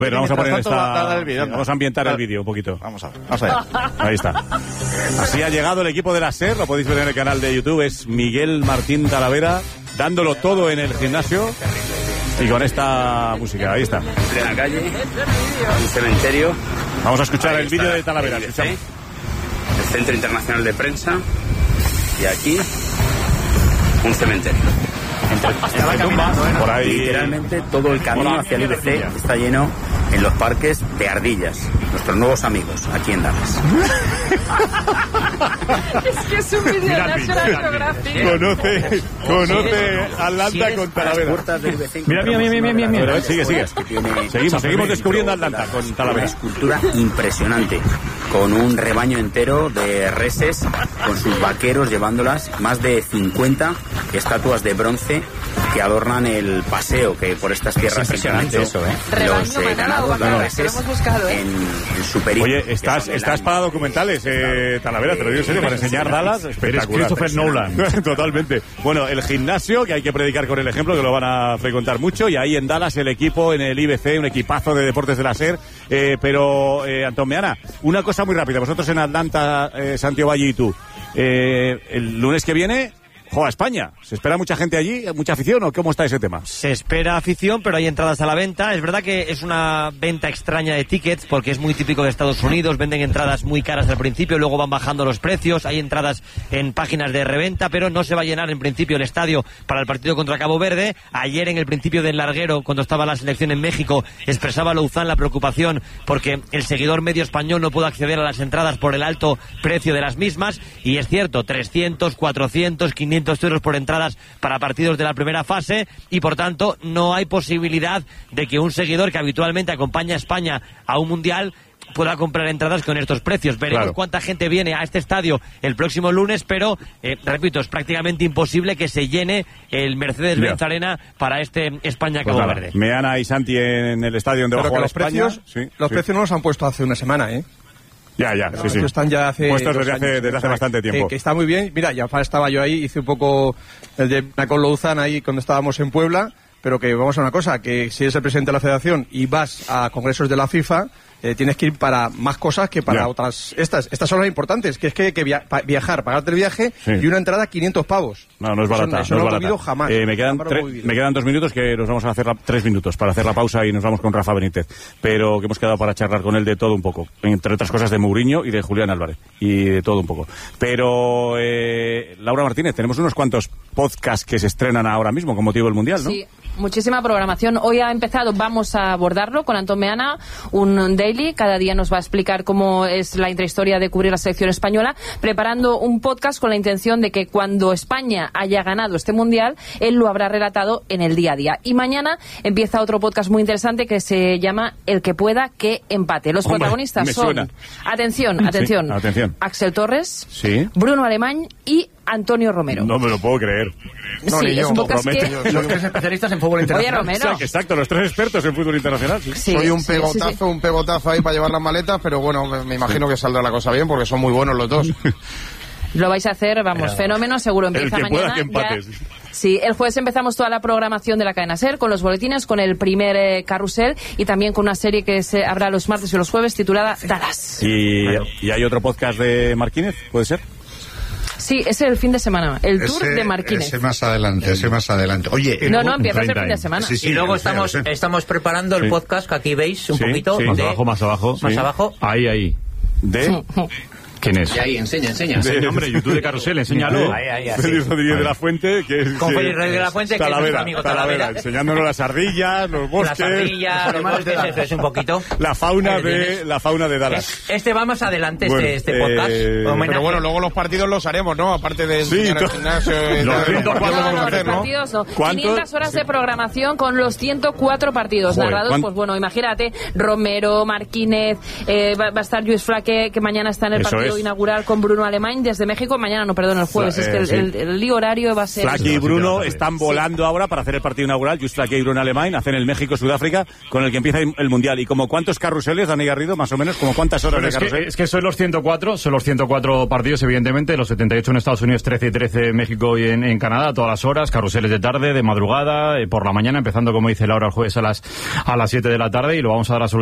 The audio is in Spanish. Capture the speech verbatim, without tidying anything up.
Pero vamos a poner tanto, esta... da- da el vídeo, sí, vamos a ambientar da- el vídeo un poquito. Vamos a ver, vamos a ver. Ahí está. Así ha llegado el equipo de la SER, lo podéis ver en el canal de YouTube, es Miguel Martín Talavera, dándolo todo en el gimnasio y con esta música, ahí está. En plena calle, un cementerio. Vamos a escuchar Ahí el vídeo está de Talavera, el I B escuchamos. C, el Centro Internacional de Prensa, y aquí un cementerio. Entre tumbas, por ahí... Literalmente todo el camino hacia el I B C está lleno en los parques de ardillas, nuestros nuevos amigos aquí en Dallas. Es que es un vídeo de National Geographic. Conoce, conoce Atlanta con Talavera. Mira, mira, mira, mira, mira, mira. Pero, sigue, sigue. Tiene- Seguimos, seguimos descubriendo Atlanta con Una Talavera. escultura impresionante, con un rebaño entero de reses, con sus vaqueros llevándolas, más de cincuenta estatuas de bronce que adornan el paseo que por estas tierras impresionante eso, ¿eh? Los eh, ganados, las reses en, en su periplo. Oye, estás, estás para documentales, eh, Talavera, te lo digo en serio, para enseñar Dallas, espectacular. Christopher Nolan. Totalmente. Bueno, el gimnasio, que hay que predicar con el ejemplo, que lo van a frecuentar mucho, y ahí en Dallas el equipo, en el I B C, un equipazo de deportes de la SER, eh, pero, eh, Antón Meana, una cosa muy rápida, vosotros en Atlanta, eh, Santiago Valle y tú, eh, el lunes que viene... Juega España. ¿Se espera mucha gente allí? ¿Mucha afición o cómo está ese tema? Se espera afición, pero hay entradas a la venta. Es verdad que es una venta extraña de tickets porque es muy típico de Estados Unidos. Venden entradas muy caras al principio, luego van bajando los precios. Hay entradas en páginas de reventa, pero no se va a llenar en principio el estadio para el partido contra Cabo Verde. Ayer en el principio del larguero, cuando estaba la selección en México, expresaba Louzán la preocupación porque el seguidor medio español no pudo acceder a las entradas por el alto precio de las mismas. Y es cierto, trescientos, cuatrocientos, quinientos euros por entradas para partidos de la primera fase y por tanto no hay posibilidad de que un seguidor que habitualmente acompaña a España a un mundial pueda comprar entradas con estos precios. Veremos Claro. cuánta gente viene a este estadio el próximo lunes, pero eh, repito, es prácticamente imposible que se llene el Mercedes-Benz Ya. Arena para este Pues España-Cabo nada, Verde. Meana y Santi en el estadio donde va a Pero que jugar los España. precios, Sí, los sí. precios no los han puesto hace una semana, ¿eh? Ya, ya, Los sí, sí. precios están ya hace Puestos dos desde hace, años. desde hace O sea, bastante tiempo. Que, que está muy bien. Mira, ya estaba yo ahí, hice un poco el de con Louzán ahí cuando estábamos en Puebla, pero que vamos a una cosa, que si eres el presidente de la federación y vas a congresos de la FIFA, eh, tienes que ir para más cosas que para Ya. otras. Estas estas son las importantes, que es que, que via- pa- viajar, pagarte el viaje Sí. y una entrada quinientos pavos. No, no es Eso- barata. Eso no no, es lo he barata. vivido jamás. Eh, me, quedan Jamás lo tre- he vivido. me quedan dos minutos que nos vamos a hacer la, tres minutos para hacer la pausa y nos vamos con Rafa Benítez. Pero que hemos quedado para charlar con él de todo un poco. Entre otras cosas de Mourinho y de Julián Álvarez. Y de todo un poco. Pero, eh, Laura Martínez, tenemos unos cuantos podcasts que se estrenan ahora mismo con motivo del Mundial, ¿no? Sí, muchísima programación. Hoy ha empezado, vamos a abordarlo con Antón Meana, un daily. Cada día nos va a explicar cómo es la intrahistoria de cubrir la selección española, preparando un podcast con la intención de que cuando España haya ganado este Mundial, él lo habrá relatado en el día a día. Y mañana empieza otro podcast muy interesante que se llama El que pueda que empate. Los Hombre, protagonistas me son, suena. atención, atención, Sí, atención. Axel Torres, Sí. Bruno Alemán y Antonio Romero. No me lo puedo creer. No, sí, ni es yo. un podcast Promete. que... Los tres especialistas en fútbol Oye, internacional. Romero. Exacto, exacto, los tres expertos en fútbol internacional. Sí. Sí, Soy un sí, sí, pegotazo, sí. un pegotazo ahí para llevar las maletas, pero bueno, me, me imagino que saldrá la cosa bien porque son muy buenos los dos. Lo vais a hacer, vamos, fenómeno, seguro empieza El que pueda mañana. que empates. Ya- sí, el jueves empezamos toda la programación de la cadena SER con los boletines, con el primer eh, carrusel y también con una serie que se habrá los martes y los jueves titulada Dallas. Y, y hay otro podcast de Marquínez, ¿puede ser? Sí, es el fin de semana, el tour Ese- de Marquínez. Ese más adelante, ese más adelante. Oye, No, no, empieza el fin de semana. Sí, sí, Y luego lo sé, estamos, lo sé. estamos preparando el Sí. podcast que aquí veis un Sí, poquito. sí. Más de- abajo, más abajo. Más Sí. abajo. Ahí, ahí. De... ¿Quién es? Y ahí, enseña, enseña. Enseña, hombre, YouTube de Carrusel, enséñalo. Ahí, ahí, así. Félix Rodríguez de la Fuente, que es... Con que- Félix Rodríguez de la Fuente, que es Talavera, nuestro amigo Talavera, Talavera. enseñándonos las ardillas, los bosques... Las ardillas, los bosques, eso es un poquito. La fauna Ahí de tienes. la fauna de Dallas. Este va más adelante, Bueno, este, este podcast. eh, Homenaje. Pero bueno, luego los partidos los haremos, ¿no? Aparte de Sí, enseñar el to- gimnasio y Los tal, ciento los cuatro partidos No, vamos a no, hacer, los ¿no? partidos no. ¿Cuántos? quinientas horas de programación con los ciento cuatro partidos Joder, narrados. ¿cuán- Pues bueno, imagínate, Romero, Marquínez, eh, va, va a estar Luis Flaque, que mañana está en el Eso partido sábado inaugural con Bruno Alemán desde México. Mañana, no, perdón, el jueves. Eh, es que el, sí. el, el lío horario va a ser... Flaky y Bruno están volando ahora para hacer el partido inaugural. Just Flaky y Bruno Alemán hacen el México-Sudáfrica con el que empieza el Mundial. ¿Y como cuántos carruseles, Dani Garrido, más o menos? ¿Como cuántas horas Pero de es, que, carrusel? es que son los ciento cuatro, son los ciento cuatro partidos, evidentemente, los setenta y ocho en Estados Unidos, trece y trece en México y en, en Canadá, todas las horas, carruseles de tarde, de madrugada, eh, por la mañana, empezando, como dice Laura, el jueves a las a las siete de la tarde, y lo vamos a dar a